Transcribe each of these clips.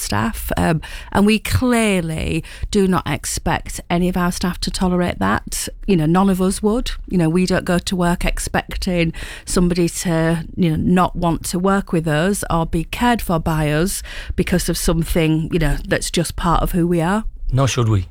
staff. And we clearly do not expect any of our staff to tolerate that. None of us would. We don't go to work expecting somebody to, not want to work with us or be cared for by us because of something, that's just part of who we are. Nor should we.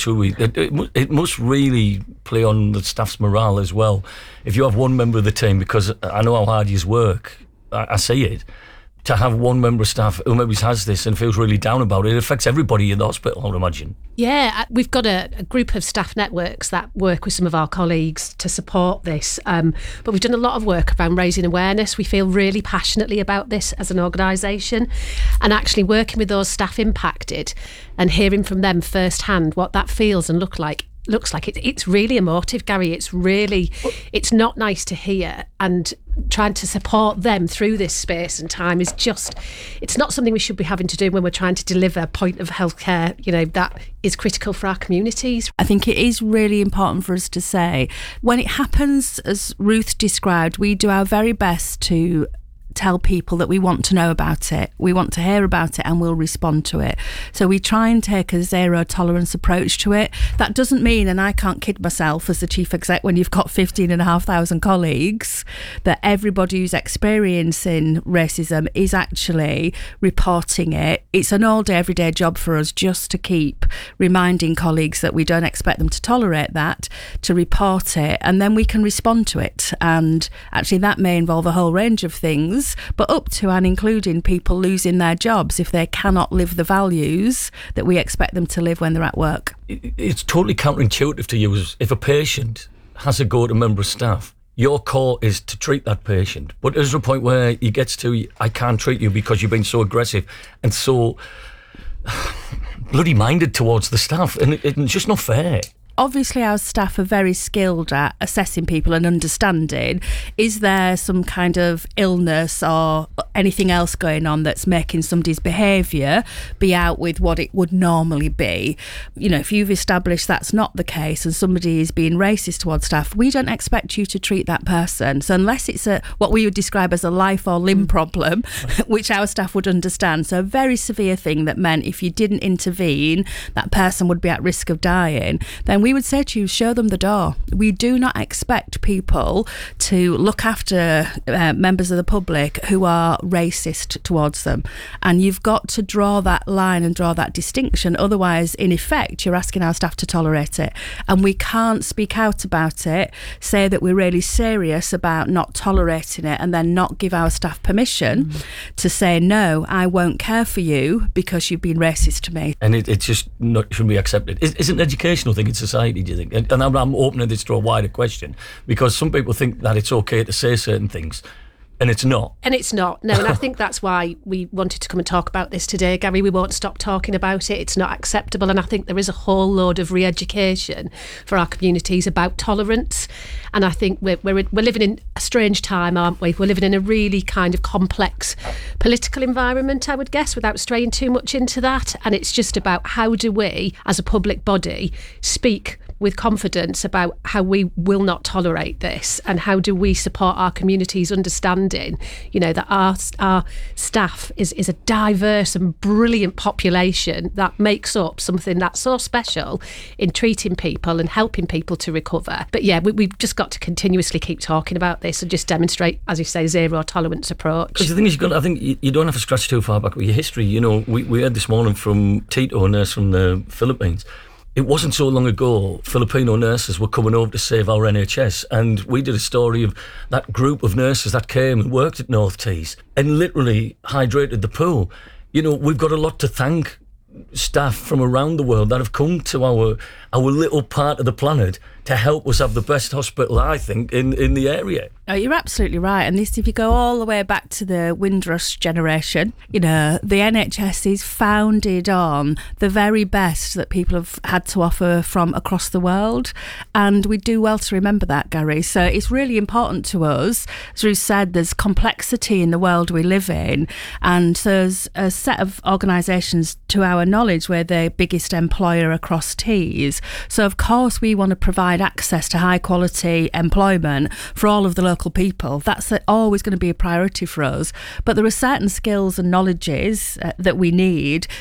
It must really play on the staff's morale as well. If you have one member of the team, because I know how hard you work, I see it, to have one member of staff who maybe has this and feels really down about it affects everybody in the hospital, I would imagine. Yeah, we've got a group of staff networks that work with some of our colleagues to support this, but we've done a lot of work around raising awareness. We feel really passionately about this as an organisation, and actually working with those staff impacted and hearing from them firsthand what that feels and looks like. It's really emotive, Gary. It's not nice to hear, and trying to support them through this space and time is it's not something we should be having to do when we're trying to deliver a point of healthcare, that is critical for our communities. I think it is really important for us to say, when it happens, as Ruth described, we do our very best to tell people that we want to know about it, we want to hear about it, and we'll respond to it. So we try and take a zero tolerance approach to it. That doesn't mean, and I can't kid myself as the chief exec when you've got 15,500 colleagues, that everybody who's experiencing racism is actually reporting it. It's an all day, everyday job for us just to keep reminding colleagues that we don't expect them to tolerate that, to report it, and then we can respond to it. And actually that may involve a whole range of things, but up to and including people losing their jobs if they cannot live the values that we expect them to live when they're at work. It's totally counterintuitive to you. If a patient has a go at a member of staff, your call is to treat that patient. But there's a point where he gets to, I can't treat you because you've been so aggressive and so bloody minded towards the staff, and it's just not fair. Obviously, our staff are very skilled at assessing people and understanding, is there some kind of illness or anything else going on that's making somebody's behaviour be out with what it would normally be. If you've established that's not the case and somebody is being racist towards staff, we don't expect you to treat that person. So unless it's what we would describe as a life or limb problem, which our staff would understand, so a very severe thing that meant if you didn't intervene, that person would be at risk of dying, then we would say to you, show them the door. We do not expect people to look after members of the public who are racist towards them. And you've got to draw that line and draw that distinction. Otherwise, in effect, you're asking our staff to tolerate it. And we can't speak out about it, say that we're really serious about not tolerating it, and then not give our staff permission to say, no, I won't care for you because you've been racist to me. And it's just shouldn't be accepted. It's an educational thing in society, do you think? And I'm opening this to a wider question, because some people think that it's okay to say certain things, and it's not. And it's not, no. And I think that's why we wanted to come and talk about this today, Gary. We won't stop talking about it. It's not acceptable. And I think there is a whole load of re-education for our communities about tolerance. And I think we're living in a strange time, aren't we? We're living in a really kind of complex political environment, I would guess, without straying too much into that. And it's just about how do we, as a public body, speak with confidence about how we will not tolerate this, and how do we support our communities understanding, that our staff is a diverse and brilliant population that makes up something that's so special in treating people and helping people to recover. But yeah, we've just got to continuously keep talking about this and just demonstrate, as you say, zero tolerance approach. Because the thing is, I think you don't have to scratch too far back with your history. We heard this morning from Tito, a nurse from the Philippines. It wasn't so long ago, Filipino nurses were coming over to save our NHS, and we did a story of that group of nurses that came and worked at North Tees and literally hydrated the pool. We've got a lot to thank staff from around the world that have come to our little part of the planet to help us have the best hospital, I think, in the area. Oh, you're absolutely right. And this, if you go all the way back to the Windrush generation, the NHS is founded on the very best that people have had to offer from across the world. And we do well to remember that, Gary. So it's really important to us. As Ruth said, there's complexity in the world we live in. And there's a set of organisations, to our knowledge, we're the biggest employer across Tees. So, of course, we want to provide access to high quality employment for all of the local people. That's always going to be a priority for us. But there are certain skills and knowledges that we need